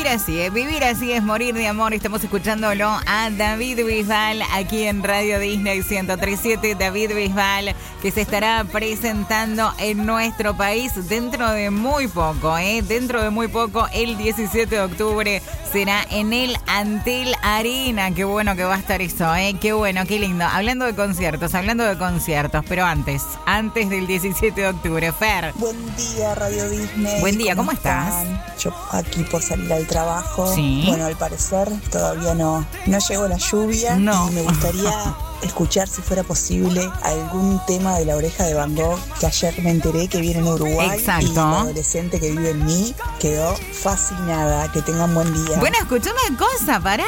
vivir así es morir de amor. Estamos escuchándolo a David Bisbal aquí en Radio Disney 103.7. David Bisbal, que se estará presentando en nuestro país dentro de muy poco, dentro de muy poco, el 17 de octubre será en el Antel Arena. Qué bueno que va a estar eso, qué bueno, qué lindo. Hablando de conciertos, pero antes del 17 de octubre, Fer. Buen día, Radio Disney. Buen día, ¿cómo estás? Yo aquí por salir al trabajo. Sí. Bueno, al parecer todavía no llegó la lluvia. No. Y me gustaría escuchar, si fuera posible, algún tema de La Oreja de Van Gogh, que ayer me enteré que viene en Uruguay. Exacto. Y la adolescente que vive en mí quedó fascinada. Que tengan buen día. Bueno, escuchá una cosa, pará,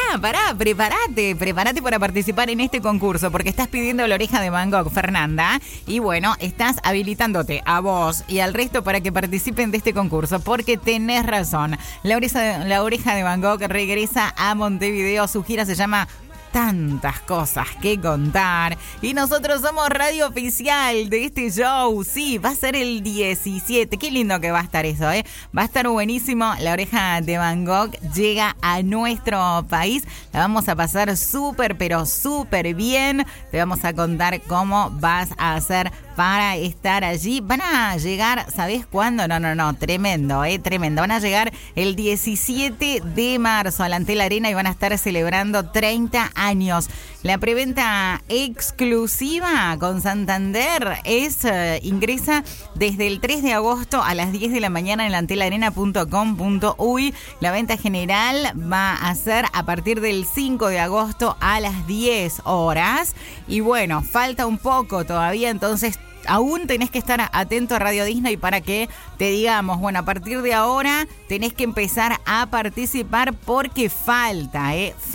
prepárate para participar en este concurso, porque estás pidiendo La Oreja de Van Gogh, Fernanda, y bueno, estás habilitándote a vos y al resto para que participen de este concurso, porque tenés razón. La Oreja de Van Gogh regresa a Montevideo, su gira se llama Tantas cosas que contar. Y nosotros somos radio oficial de este show. Sí, va a ser el 17. Qué lindo que va a estar eso, Va a estar buenísimo. La Oreja de Van Gogh llega a nuestro país. La vamos a pasar súper, pero súper bien. Te vamos a contar cómo vas a hacer para estar allí. Van a llegar, ¿sabés cuándo? No, tremendo, tremendo. Van a llegar el 17 de marzo al Antel Arena y van a estar celebrando 30 años. La preventa exclusiva con Santander ingresa desde el 3 de agosto a las 10 de la mañana en antelarena.com.uy. La venta general va a ser a partir del 5 de agosto a las 10 horas. Y bueno, falta un poco todavía, entonces aún tenés que estar atento a Radio Disney para que te digamos, bueno, a partir de ahora tenés que empezar a participar porque falta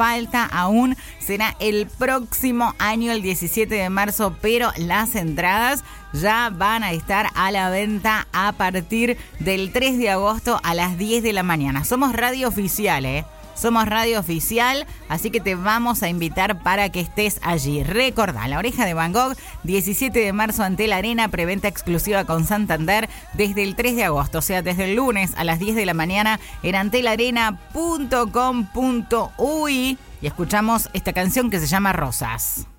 aún. Será el próximo año, el 17 de marzo, pero las entradas ya van a estar a la venta a partir del 3 de agosto a las 10 de la mañana. Somos radio oficial, Somos radio oficial, así que te vamos a invitar para que estés allí. Recordá, La Oreja de Van Gogh, 17 de marzo Antel Arena, preventa exclusiva con Santander desde el 3 de agosto, o sea, desde el lunes a las 10 de la mañana en antelarena.com.uy. Y escuchamos esta canción que se llama Rosas.